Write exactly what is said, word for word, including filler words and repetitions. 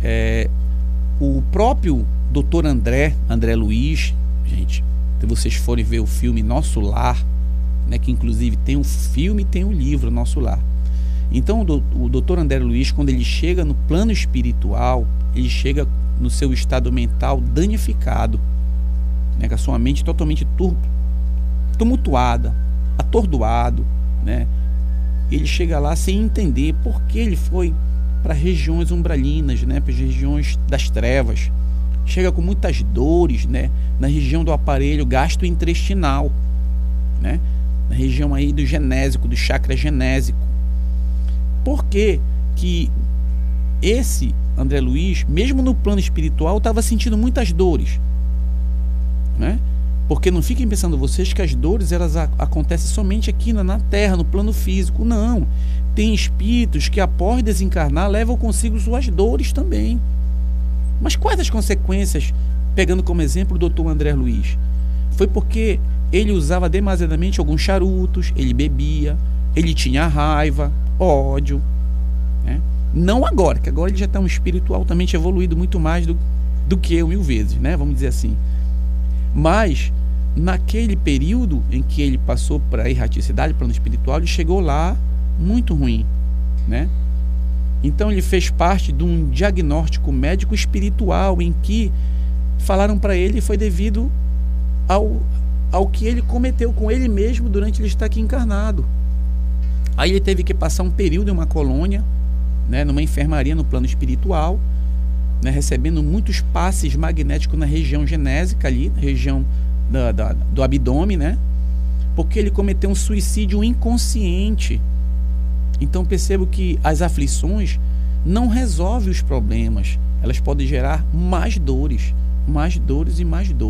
É, o próprio doutor André, André Luiz, gente, se vocês forem ver o filme Nosso Lar, né, que inclusive tem um filme e tem um livro, Nosso Lar. Então o doutor André Luiz, quando ele chega no plano espiritual, ele chega no seu estado mental danificado, né, com a sua mente totalmente tur tumultuada, atordoado, né? Ele chega lá sem entender por que ele foi para regiões umbralinas, né, para as regiões das trevas. Chega com muitas dores, né, na região do aparelho gastrointestinal, né, na região aí do genésico, do chakra genésico. Por que que esse André Luiz, mesmo no plano espiritual, estava sentindo muitas dores, né? Porque não fiquem pensando vocês que as dores elas a, acontecem somente aqui na, na Terra, no plano físico. Não. Tem espíritos que após desencarnar levam consigo suas dores também. Mas quais as consequências, pegando como exemplo o doutor André Luiz? Foi porque ele usava demasiadamente alguns charutos, ele bebia, ele tinha raiva, ódio, né? Não agora, que agora ele já está um espírito altamente evoluído, muito mais do, do que eu mil vezes, né? Vamos dizer assim. Mas naquele período em que ele passou para a erraticidade, plano espiritual, ele chegou lá muito ruim, né? Então ele fez parte de um diagnóstico médico espiritual em que falaram para ele foi devido ao, ao que ele cometeu com ele mesmo durante ele estar aqui encarnado. Aí ele teve que passar um período em uma colônia, né, numa enfermaria no plano espiritual, né, recebendo muitos passes magnéticos na região genésica ali, na região da, da, do abdômen, né, porque ele cometeu um suicídio inconsciente. Então percebo que as aflições não resolvem os problemas, elas podem gerar mais dores, mais dores e mais dores.